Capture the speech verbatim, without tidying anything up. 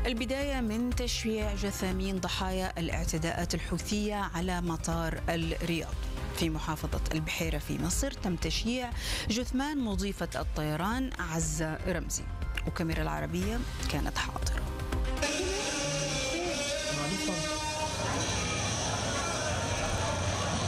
البداية من تشييع جثامين ضحايا الاعتداءات الحوثية على مطار الرياض في محافظة البحيرة في مصر. تم تشييع جثمان مضيفة الطيران عزة رمزي، وكاميرا العربية كانت حاضرة.